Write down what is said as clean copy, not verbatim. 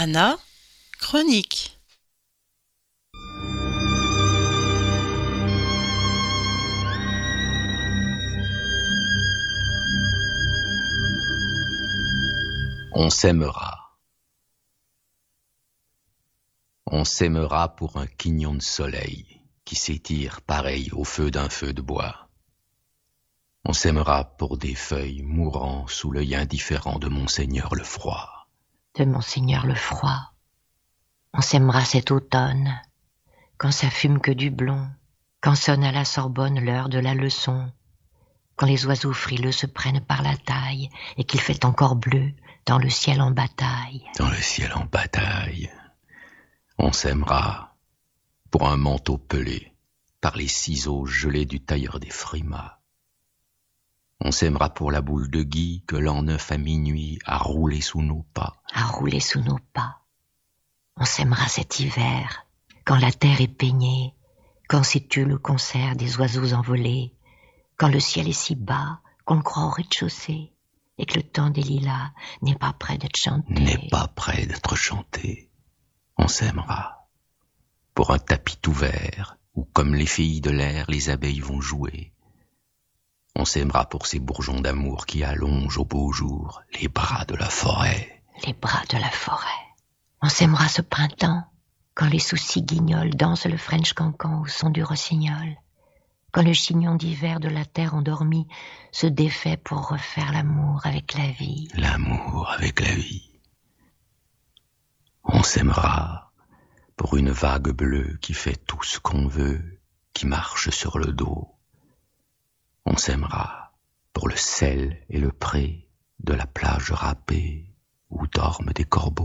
Anna, chronique. On s'aimera. On s'aimera pour un quignon de soleil qui s'étire pareil au feu d'un feu de bois. On s'aimera pour des feuilles mourant sous l'œil indifférent de Monseigneur le Froid. De Monseigneur le Froid. On s'aimera cet automne, quand ça fume que du blond, quand sonne à la Sorbonne l'heure de la leçon, quand les oiseaux frileux se prennent par la taille et qu'il fait encore bleu dans le ciel en bataille. Dans le ciel en bataille, on s'aimera pour un manteau pelé par les ciseaux gelés du tailleur des frimas. On s'aimera pour la boule de gui que l'an 9 à minuit a roulé sous nos pas. À rouler sous nos pas. On s'aimera cet hiver, quand la terre est peignée, quand s'étue le concert des oiseaux envolés, quand le ciel est si bas qu'on le croit au rez-de-chaussée, et que le temps des lilas n'est pas près d'être chanté. N'est pas près d'être chanté. On s'aimera pour un tapis tout vert où, comme les filles de l'air, les abeilles vont jouer. On s'aimera pour ces bourgeons d'amour qui allongent au beau jour les bras de la forêt. Les bras de la forêt. On s'aimera ce printemps, quand les soucis guignols dansent le French cancan au son du rossignol, quand le chignon d'hiver de la terre endormie se défait pour refaire l'amour avec la vie. L'amour avec la vie. On s'aimera pour une vague bleue qui fait tout ce qu'on veut, qui marche sur le dos. On s'aimera pour le sel et le pré de la plage râpée où dorment des corbeaux.